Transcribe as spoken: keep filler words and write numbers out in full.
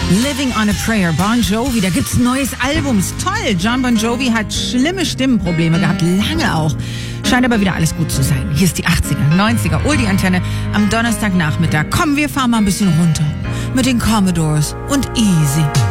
Living on a Prayer, Bon Jovi, da gibt's ein neues Album, ist toll. John Bon Jovi hat schlimme Stimmenprobleme gehabt, lange auch. Scheint aber wieder alles gut zu sein. Hier ist die achtziger, neunziger, Oldie-Antenne am Donnerstagnachmittag. Komm, wir fahren mal ein bisschen runter mit den Commodores und Easy.